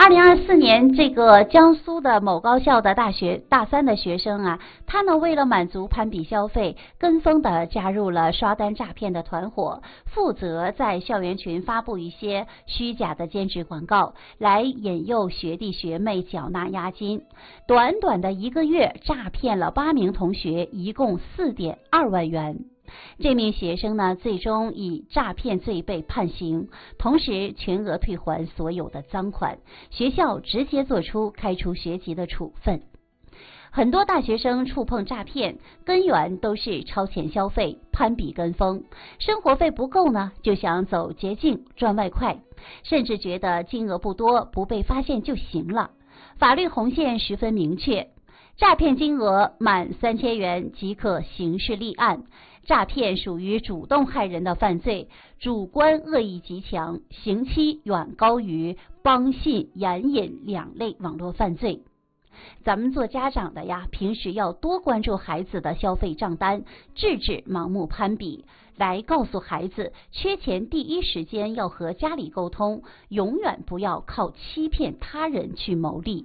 2024年，这个江苏的某高校的大三的学生啊，他呢为了满足攀比消费，跟风的加入了刷单诈骗的团伙，负责在校园群发布一些虚假的兼职广告，来引诱学弟学妹缴纳押金。短短的1个月，诈骗了8名同学，一共4.2万元。这名学生呢，最终以诈骗罪被判刑，同时全额退还所有的赃款，学校直接做出开除学籍的处分。很多大学生触碰诈骗，根源都是超前消费、攀比跟风，生活费不够呢，就想走捷径赚外快，甚至觉得金额不多，不被发现就行了。法律红线十分明确，诈骗金额满3000元即可刑事立案。诈骗属于主动害人的犯罪，主观恶意极强，刑期远高于帮信、援引2类网络犯罪。咱们做家长的呀，平时要多关注孩子的消费账单，制止盲目攀比，来告诉孩子，缺钱第一时间要和家里沟通，永远不要靠欺骗他人去牟利。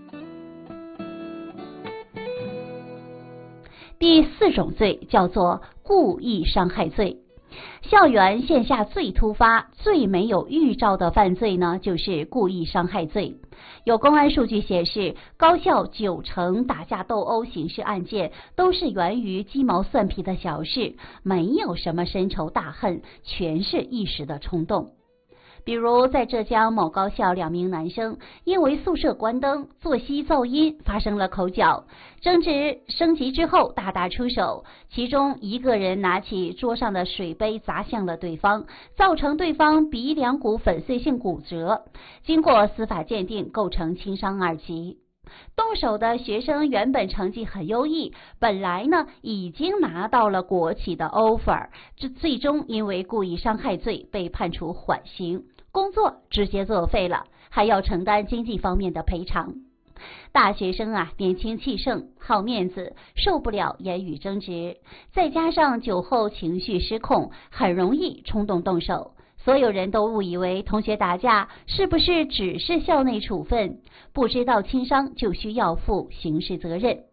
第4种罪叫做故意伤害罪。校园线下最突发、最没有预兆的犯罪呢，就是故意伤害罪。有公安数据显示，高校90%打架斗殴刑事案件都是源于鸡毛蒜皮的小事，没有什么深仇大恨，全是一时的冲动。比如在浙江某高校，2名男生因为宿舍关灯、作息噪音发生了口角，争执升级之后大打出手，其中一个人拿起桌上的水杯砸向了对方，造成对方鼻梁骨粉碎性骨折，经过司法鉴定构成轻伤2级。动手的学生原本成绩很优异，本来呢已经拿到了国企的 offer， 这最终因为故意伤害罪被判处缓刑，工作直接作废了，还要承担经济方面的赔偿。大学生啊，年轻气盛，好面子，受不了言语争执，再加上酒后情绪失控，很容易冲动动手。所有人都误以为同学打架是不是只是校内处分，不知道轻伤就需要负刑事责任。